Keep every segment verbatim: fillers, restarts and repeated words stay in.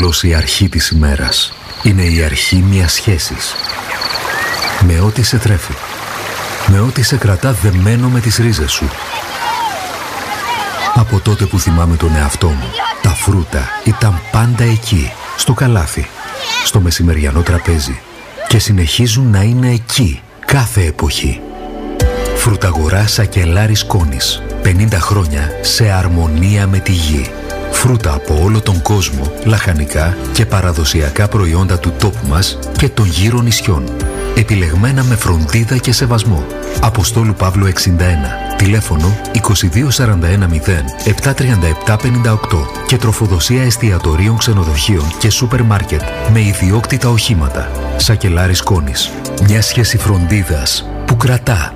Η αρχή της ημέρας είναι η αρχή μιας σχέσης. Με ό,τι σε τρέφει. Με ό,τι σε κρατά δεμένο με τις ρίζες σου. Από τότε που θυμάμαι τον εαυτό μου, τα φρούτα ήταν πάντα εκεί, στο καλάθι, στο μεσημεριανό τραπέζι και συνεχίζουν να είναι εκεί κάθε εποχή. Φρουταγορά Σακελάρης Κόνης. πενήντα χρόνια σε αρμονία με τη γη. Φρούτα από όλο τον κόσμο, λαχανικά και παραδοσιακά προϊόντα του τόπου μας και των γύρω νησιών. Επιλεγμένα με φροντίδα και σεβασμό. Αποστόλου Παύλου εξήντα ένα. Τηλέφωνο είκοσι δύο σαράντα ένα μηδέν επτά τριάντα επτά πενήντα οκτώ και τροφοδοσία εστιατορίων, ξενοδοχείων και σούπερ μάρκετ με ιδιόκτητα οχήματα. Σακελάρης Κόνης. Μια σχέση φροντίδας που κρατά.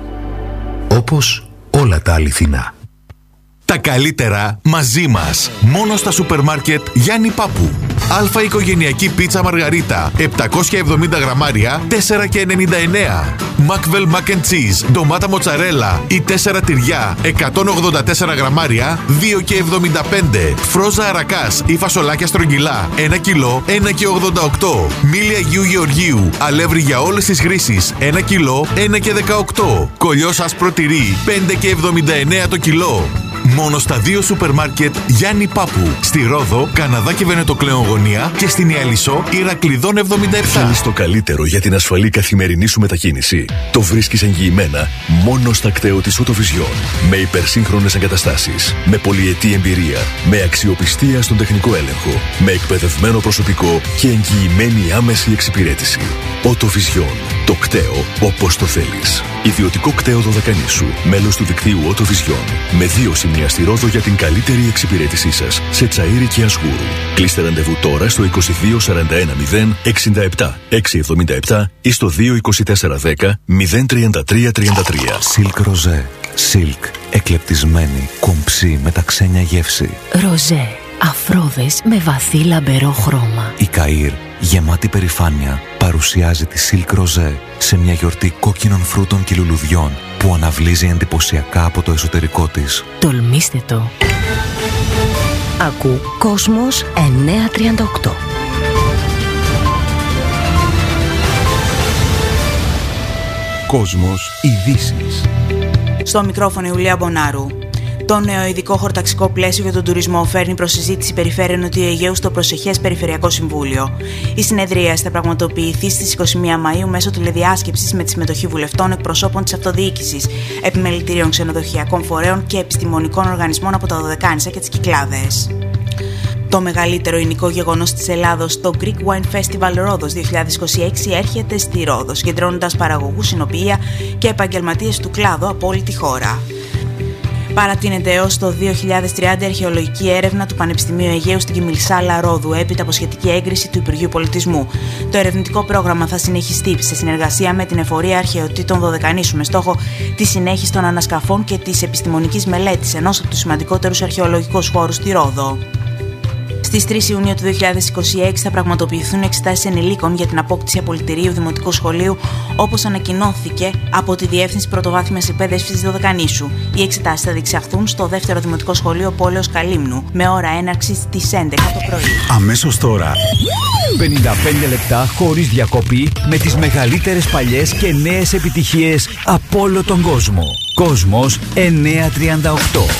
Όπως όλα τα αληθινά. Τα καλύτερα μαζί μας. Μόνο στα σούπερ μάρκετ Γιάννη Πάπου. Αλφα οικογενειακή πίτσα μαργαρίτα επτακόσια εβδομήντα γραμμάρια τέσσερα και ενενήντα εννέα. Μακβέλ Mac and Cheese ντομάτα μοτσαρέλα ή τέσσερα τυριά εκατόν ογδόντα τέσσερα γραμμάρια δύο και εβδομήντα πέντε. Φρόζα αρακάς ή φασολάκια στρογγυλά ένα κιλό ένα και ογδόντα οκτώ. Μίλια Αγίου Γεωργίου αλεύρι για όλες τις χρήσεις ένα κιλό ένα και δεκαοκτώ. Κολλιός άσπρο τυρί πέντε και εβδομήντα εννέα το κιλό. Μόνο στα δύο σούπερ μάρκετ Γιάννη Πάπου. Στη Ρόδο, Καναδά και Βενετοκλέον γωνία και στην Ιαλισσό, Ηρακλειδών εβδομήντα επτά. Θέλεις το καλύτερο για την ασφαλή καθημερινή σου μετακίνηση? Το βρίσκεις εγγυημένα μόνο στα κτέο της Autovision. Με υπερσύγχρονες εγκαταστάσεις, με πολυετή εμπειρία, με αξιοπιστία στον τεχνικό έλεγχο, με εκπαιδευμένο προσωπικό και εγγυημένη άμεση εξυπηρέτηση. Autovision. Το κτέο όπως το θέλεις. Ιδιωτικό κτέο Δωδεκανήσου. Μέλος του δικτύου Autovision. Με δύο σημεία στη Ρόδο για την καλύτερη εξυπηρέτησή σας σε Τσαΐρι και Ασγούρου. Κλείστε ραντεβού τώρα στο είκοσι δύο σαράντα ένα μηδέν εξήντα επτά εξακόσια εβδομήντα επτά ή στο δύο είκοσι τέσσερα δέκα μηδέν τριάντα τρία τριάντα τρία. Silk Rosé. Silk. Εκλεπτισμένη, κομψή με τα ξένια γεύση. Ροζέ. Αφρόδες με βαθύ λαμπερό χρώμα. Η Καΐρ, γεμάτη περηφάνεια, παρουσιάζει τη Silk Rosé σε μια γιορτή κόκκινων φρούτων και λουλουδιών που αναβλύζει εντυπωσιακά από το εσωτερικό της. Τολμήστε το. Ακού Κόσμος εννιακόσια τριάντα οκτώ. Κόσμος ειδήσεις. Στο μικρόφωνο Ιουλία Μπονάρου. Το νέο ειδικό χωροταξικό πλαίσιο για τον τουρισμό φέρνει προς συζήτηση περιφέρεια Νοτιού Αιγαίου στο προσεχές Περιφερειακό Συμβούλιο. Η συνεδρίαση θα πραγματοποιηθεί στις είκοσι μία Μαΐου μέσω τηλεδιάσκεψης με τη συμμετοχή βουλευτών, εκπροσώπων της αυτοδιοίκησης, επιμελητήριων ξενοδοχειακών φορέων και επιστημονικών οργανισμών από τα Δωδεκάνησα και τις Κυκλάδες. Το μεγαλύτερο ηνικό γεγονός της Ελλάδος, το Greek Wine Festival Ρόδος δύο χιλιάδες είκοσι έξι, έρχεται στη Ρόδο, συγκεντρώνοντας παραγωγούς, συνοποιεία και επαγγελματίες του κλάδου από όλη τη χώρα. Παρατείνεται έως το δύο χιλιάδες τριάντα η αρχαιολογική έρευνα του Πανεπιστημίου Αιγαίου στην Κιμιλσάλα Ρόδου, έπειτα από σχετική έγκριση του Υπουργείου Πολιτισμού. Το ερευνητικό πρόγραμμα θα συνεχιστεί σε συνεργασία με την Εφορία Αρχαιοτήτων Δωδεκανήσου, με στόχο τη συνέχιση των ανασκαφών και της επιστημονικής μελέτης ενός από τους σημαντικότερους αρχαιολογικούς χώρους στη Ρόδο. Στις τρεις Ιουνίου του δύο χιλιάδες είκοσι έξι θα πραγματοποιηθούν εξετάσεις ενηλίκων για την απόκτηση απολυτηρίου Δημοτικού Σχολείου, όπως ανακοινώθηκε από τη Διεύθυνση Πρωτοβάθμιας Εκπαίδευσης Δωδεκανήσου. Οι εξετάσεις θα διεξαχθούν στο δεύτερο Δημοτικό Σχολείο Πόλεως Καλύμνου, με ώρα έναρξης στις έντεκα το πρωί. Αμέσως τώρα, πενήντα πέντε λεπτά χωρίς διακοπή με τις μεγαλύτερες παλιές και νέες επιτυχίες από όλο τον κόσμο. Κόσμος εννιακόσια τριάντα οκτώ.